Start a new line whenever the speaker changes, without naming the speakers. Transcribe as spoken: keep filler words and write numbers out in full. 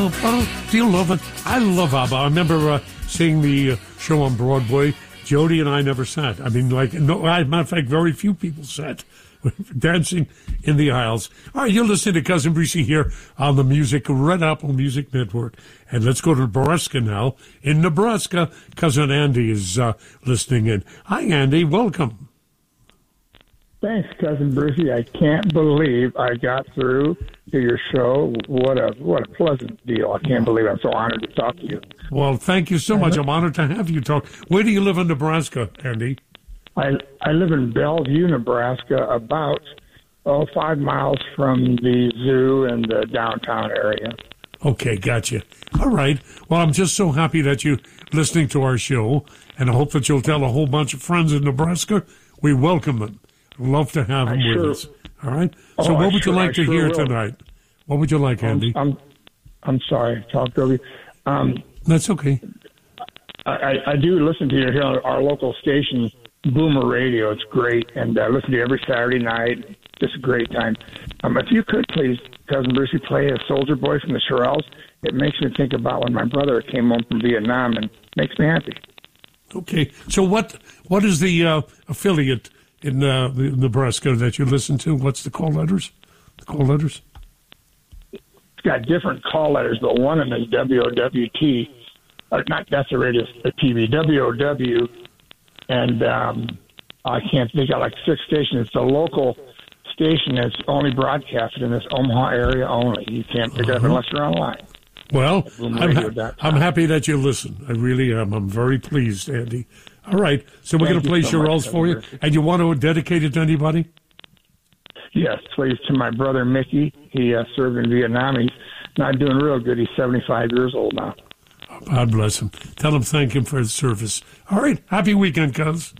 Oh, do you love it? I love ABBA. I remember uh, seeing the uh, show on Broadway. Jody and I never sat. I mean, like, no, as a matter of fact, very few people sat. Dancing in the aisles. All right, you're listening to Cousin Brucey here on the Music Red Apple Music Network. And let's go to Nebraska now. In Nebraska, Cousin Andy is uh, listening in. Hi, Andy. Welcome.
Thanks, Cousin Brucey. I can't believe I got through to your show. What a what a pleasant deal. I can't believe I'm so honored to talk to you.
Well, thank you so much. I'm honored to have you talk. Where do you live in Nebraska, Andy?
I I live in Bellevue, Nebraska, about oh five miles from the zoo and the downtown area.
Okay, gotcha. All right. Well, I'm just so happy that you're listening to our show, and I hope that you'll tell a whole bunch of friends in Nebraska. We welcome them. Love to have them
I
with
sure,
us. All right.
Oh,
so, what
I
would
sure,
you like
I
to
sure
hear
will.
tonight? What would you like, Andy?
I'm I'm, I'm sorry, I talked over you. Um,
That's okay.
I, I do listen to your here on our local station, Boomer Radio. It's great, and I listen to you every Saturday night. Just a great time. Um, if you could please, Cousin Brucey, play a Soldier Boy from the Shirelles. It makes me think about when my brother came home from Vietnam, and makes me happy.
Okay. So, what what is the uh, affiliate in uh, the Nebraska that you listen to? What's the call letters? The call letters?
It's got different call letters, but one of them is W O W T. Or not, that's the radio, the T V, W O W, and um, I can't think of like six stations. It's a local station that's only broadcasted in this Omaha area only. You can't pick it up unless you're online.
Well, I'm, ha- I'm happy that you listen. I really am. I'm very pleased, Andy. All right, so we're going to play Shirelles for you. And you want to dedicate it to anybody?
Yes, please, to my brother Mickey. He uh, served in Vietnam. He's not doing real good. He's seventy-five years old now.
God bless him. Tell him thank him for his service. All right, happy weekend, cuz.